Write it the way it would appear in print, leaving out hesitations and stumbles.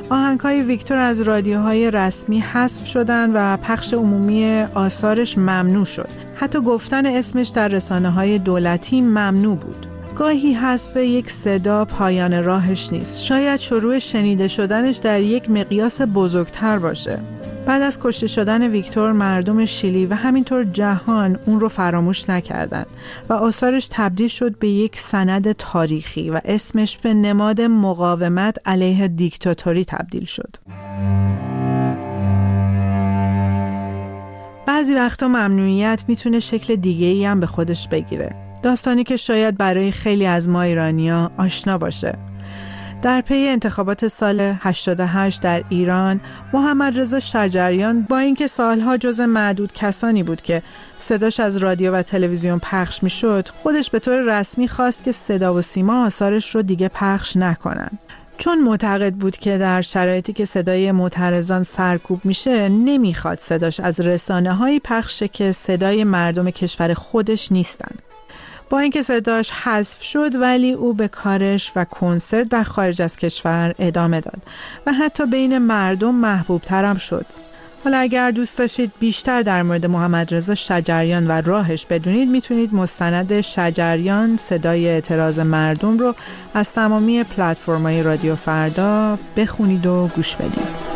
آهنگ‌های ویکتور از رادیوهای رسمی حذف شدن و پخش عمومی آثارش ممنوع شد. حتی گفتن اسمش در رسانه‌های دولتی ممنوع بود. گاهی حذف یک صدا پایان راهش نیست. شاید شروع شنیده شدنش در یک مقیاس بزرگتر باشه. بعد از کشته شدن ویکتور، مردم شیلی و همینطور جهان اون رو فراموش نکردن و آثارش تبدیل شد به یک سند تاریخی و اسمش به نماد مقاومت علیه دیکتاتوری تبدیل شد. بعضی وقتا ممنوعیت میتونه شکل دیگه‌ای هم به خودش بگیره. داستانی که شاید برای خیلی از ما ایرانی‌ها آشنا باشه. در پی انتخابات سال 88 در ایران، محمد رضا شجریان با اینکه سالها جز معدود کسانی بود که صداش از رادیو و تلویزیون پخش میشد، خودش به طور رسمی خواست که صدا و سیما آثارش رو دیگه پخش نکنن. چون معتقد بود که در شرایطی که صدای معترضان سرکوب میشه، نمیخواد صداش از رسانه‌هایی پخشه که صدای مردم کشور خودش نیستن. با اینکه صداش حذف شد، ولی او به کارش و کنسرت در خارج از کشور ادامه داد و حتی بین مردم محبوب ترم شد. حالا اگر دوست داشتید بیشتر در مورد محمد رضا شجریان و راهش بدونید، میتونید مستند شجریان صدای اعتراض مردم رو از تمامی پلتفرم‌های رادیو فردا بخونید و گوش بدید.